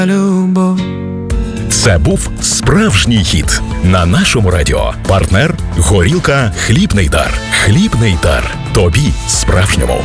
любов. Це був справжній хіт на нашому радіо. Партнер – горілка «Хлібний дар». «Хлібний дар». Тобі справжньому.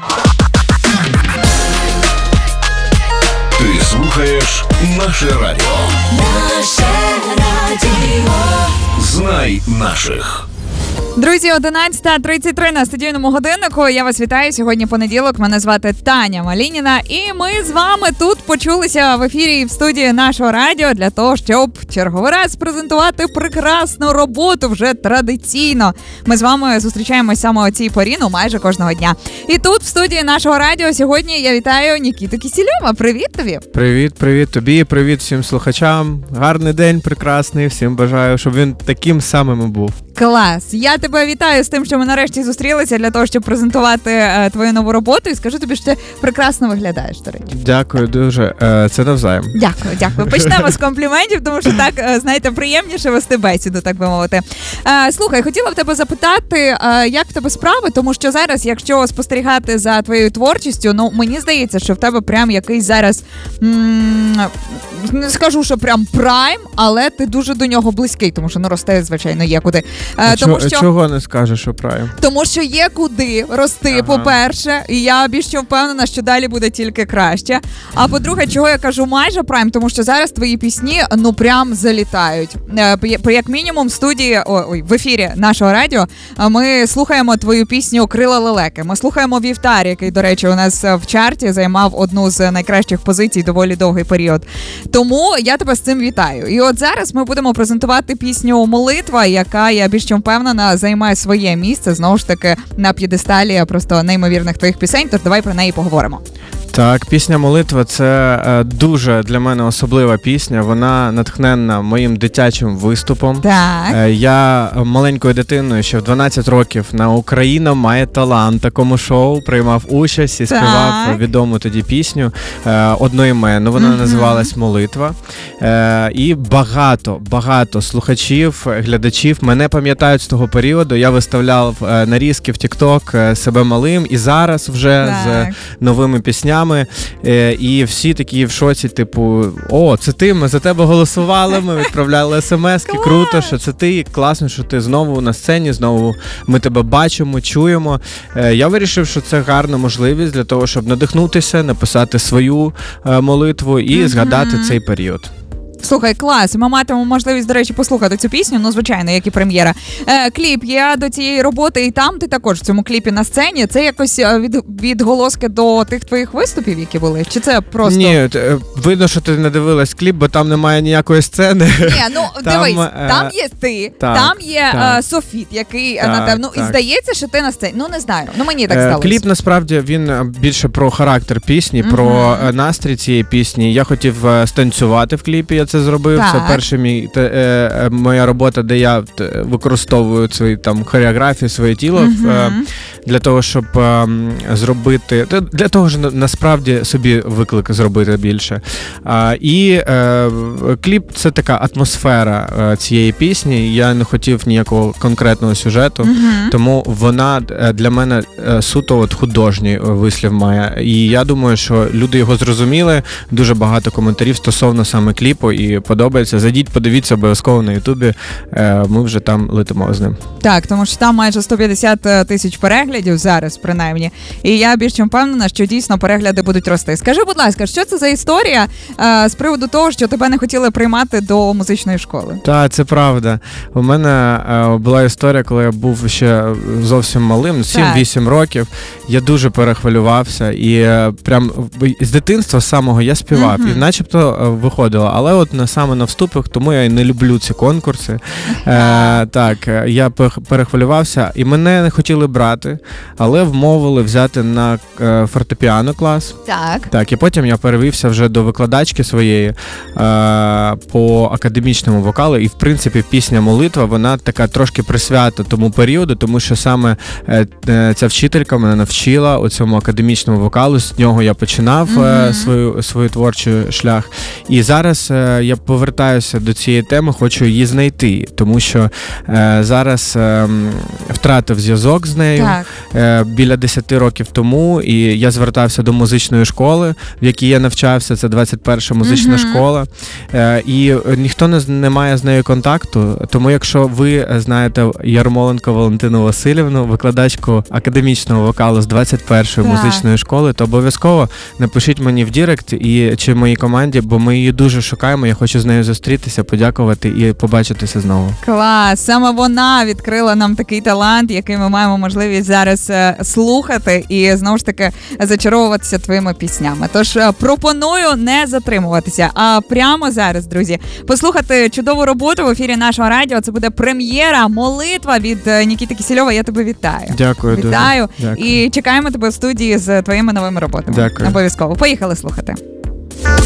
Ти слухаєш наше радіо. Наше радіо. Знай наших. Друзі, 11:33 на студійному годиннику. Я вас вітаю. Сьогодні понеділок. Мене звати Таня Малініна. І ми з вами тут почулися в ефірі і в студії нашого радіо для того, щоб черговий раз презентувати прекрасну роботу вже традиційно. Ми з вами зустрічаємось саме о цій порі, майже кожного дня. І тут в студії нашого радіо сьогодні я вітаю Нікіту Кісільова. Привіт тобі! Привіт тобі, привіт всім слухачам. Гарний день, прекрасний. Всім бажаю, щоб він таким самим і був. Клас! Я тебе вітаю з тим, що ми нарешті зустрілися для того, щоб презентувати твою нову роботу. І скажу тобі, що ти прекрасно виглядаєш, до речі. Дякую дуже. Це навзаєм. Дякую. Почнемо з компліментів, тому що так, знаєте, приємніше вести бесіду, так би мовити. Слухай, хотіла в тебе запитати, як в тебе справи, тому що зараз, якщо спостерігати за твоєю творчістю, мені здається, що в тебе прям якийсь зараз, не скажу, що прям прайм, але ти дуже до нього близький, тому що росте, звичайно, є куди. Чого не скажеш, що прайм? Тому що є куди рости, по-перше, і я більш ніж впевнена, що далі буде тільки краще. А по-друге, чого я кажу майже прайм, тому що зараз твої пісні, прям залітають. Як мінімум в студії, в ефірі нашого радіо, ми слухаємо твою пісню «Крила лелеки». Ми слухаємо «Вівтар», який, до речі, у нас в чарті займав одну з найкращих позицій доволі довгий період. Тому я тебе з цим вітаю. І от зараз ми будемо презентувати пісню «Молитва», яка, я більш ніж впевнена, займає своє місце, знову ж таки, на п'єдесталі просто неймовірних твоїх пісень, тож давай про неї поговоримо. Так, пісня «Молитва» – це дуже для мене особлива пісня. Вона натхненна моїм дитячим виступом. Так. Я маленькою дитиною ще в 12 років на «Україна має талант» такому шоу приймав участь і співав відому тоді пісню одноіменну. Вона називалась «Молитва». І багато слухачів, глядачів мене пам'ятають з того періоду. Я виставляв нарізки в TikTok себе малим і зараз вже з новими піснями. І всі такі в шоці, типу, це ти, ми за тебе голосували, ми відправляли смс-ки, круто, що це ти, класно, що ти знову на сцені, знову ми тебе бачимо, чуємо. Я вирішив, що це гарна можливість для того, щоб надихнутися, написати свою молитву і згадати цей період. Слухай, клас, ми матимемо можливість, до речі, послухати цю пісню, звичайно, як і прем'єра. Кліп є до цієї роботи, і там ти також в цьому кліпі на сцені. Це якось відголоски до тих твоїх виступів, які були? Чи це просто... Ні, видно, що ти не дивилась кліп, бо там немає ніякої сцени. Ні, дивись, там є ти, там є Софіт, який, напевно, і здається, що ти на сцені. Не знаю, мені так здалося. Кліп, насправді, він більше про характер пісні, про настрій цієї пісні. Я хотів станцювати в кліпі, я це зробив. Це перша моя робота, де я використовую свої там хореографію, своє тіло для того, щоб зробити, для того ж насправді собі виклик зробити більше. І кліп – це така атмосфера цієї пісні. Я не хотів ніякого конкретного сюжету, тому вона для мене суто художній вислів має. І я думаю, що люди його зрозуміли. Дуже багато коментарів стосовно саме кліпу і подобається. Зайдіть, подивіться обов'язково на Ютубі. Ми вже там летимо з ним. Так, тому що там майже 150 тисяч переглядів зараз, принаймні. І я більш чим впевнена, що дійсно перегляди будуть рости. Скажи, будь ласка, що це за історія з приводу того, що тебе не хотіли приймати до музичної школи? Так, це правда. У мене була історія, коли я був ще зовсім малим, 7-8 років. Я дуже перехвилювався і прям з дитинства самого я співав. І начебто виходило. Але от саме на вступах, тому я і не люблю ці конкурси. Так, я перехвилювався, і мене не хотіли брати, але вмовили взяти на фортепіано клас. Так, і потім я перевівся вже до викладачки своєї по академічному вокалу, і в принципі пісня «Молитва», вона така трошки присвята тому періоду, тому що саме ця вчителька мене навчила у цьому академічному вокалу, з нього я починав свою творчий шлях. І зараз я повертаюся до цієї теми, хочу її знайти, тому що зараз втратив зв'язок з нею. Так. біля 10 років тому, і я звертався до музичної школи, в якій я навчався, це 21-ша музична школа, і ніхто не має з нею контакту, тому якщо ви знаєте Ярмоленко Валентину Васильівну, викладачку академічного вокалу з 21-ї музичної школи, то обов'язково напишіть мені в Дірект чи моїй команді, бо ми її дуже шукаємо, я хочу з нею зустрітися, подякувати і побачитися знову. Клас! Саме вона відкрила нам такий талант, який ми маємо можливість зараз слухати і, знову ж таки, зачаровуватися твоїми піснями. Тож пропоную не затримуватися, а прямо зараз, друзі, послухати чудову роботу в ефірі нашого радіо. Це буде прем'єра «Молитва» від Нікіти Кісельова. Я тебе вітаю. Дякую дуже. Вітаю. Дякую. І чекаємо тебе в студії з твоїми новими роботами. Дякую. Обов'язково. Поїхали слухати.